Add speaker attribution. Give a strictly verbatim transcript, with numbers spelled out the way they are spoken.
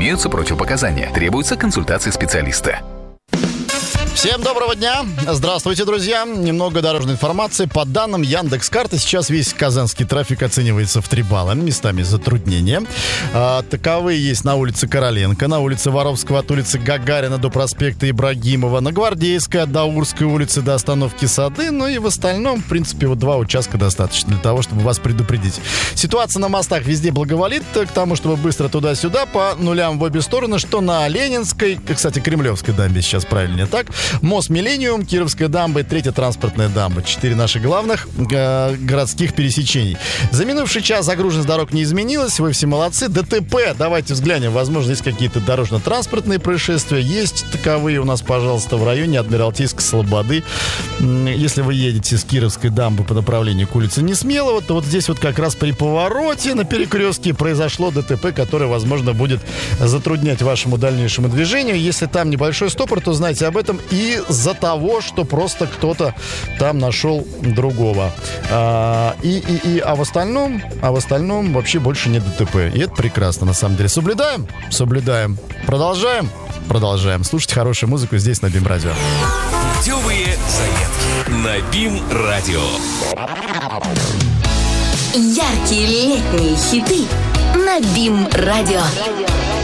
Speaker 1: Имеются противопоказания. Требуется консультация специалиста.
Speaker 2: Всем доброго дня! Здравствуйте, друзья! Немного дорожной информации. По данным Яндекс.Карты, сейчас весь казанский трафик оценивается в три балла. Местами затруднения. А, таковые есть на улице Короленко, на улице Воровского от улицы Гагарина до проспекта Ибрагимова, на Гвардейской от Даурской улицы до остановки Сады. Ну и в остальном, в принципе, вот два участка достаточно для того, чтобы вас предупредить. Ситуация на мостах везде благоволит к тому, чтобы быстро туда-сюда по нулям в обе стороны, что на Ленинской, кстати, Кремлевской дамбе сейчас правильнее так, мост Миллениум, Кировская дамба и третья транспортная дамба. Четыре наших главных э, городских пересечений. За минувший час загруженность дорог не изменилась. Вы все молодцы. ДТП. Давайте взглянем. Возможно, есть какие-то дорожно-транспортные происшествия. Есть таковые у нас, пожалуйста, в районе Адмиралтейской Слободы. Если вы едете с Кировской дамбы по направлению к улице Несмелого, то вот здесь вот как раз при повороте на перекрестке произошло ДТП, которое, возможно, будет затруднять вашему дальнейшему движению. Если там небольшой стопор, то знайте об этом. Из-за того, что просто кто-то там нашел другого. А, и, и, и, а в остальном, а в остальном вообще больше нет ДТП. И это прекрасно, на самом деле. Соблюдаем? Соблюдаем. Продолжаем? Продолжаем. Слушайте хорошую музыку здесь, на БИМ-радио.
Speaker 3: Путевые заметки на БИМ-радио.
Speaker 4: Яркие летние хиты на БИМ-радио.